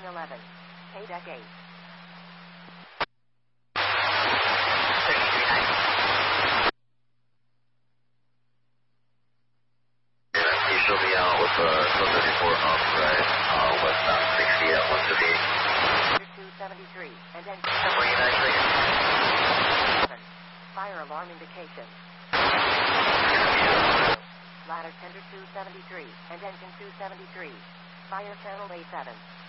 11. Paydeck 8. You show me out with the 34 off right, westbound 60 at 158. 273, and then 49 seconds. 7. Fire alarm indication. Ladder tender 273, and engine 273. Fire channel A7.